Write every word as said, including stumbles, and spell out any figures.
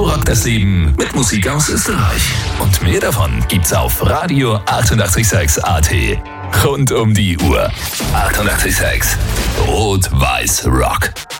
rockt das Leben mit Musik aus Österreich. Und mehr davon gibt's auf Radio achtundachtzig Komma sechs A T. Rund um die Uhr. achtundachtzig Komma sechs Rot-Weiß Rock.